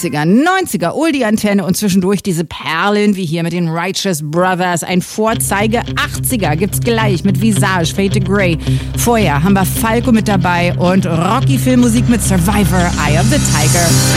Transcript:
80er, 90er, Oldie-Antenne und zwischendurch diese Perlen wie hier mit den Righteous Brothers. Ein Vorzeige 80er gibt's gleich mit Visage, Fade to Grey. Vorher haben wir Falco mit dabei und Rocky-Filmmusik mit Survivor, Eye of the Tiger.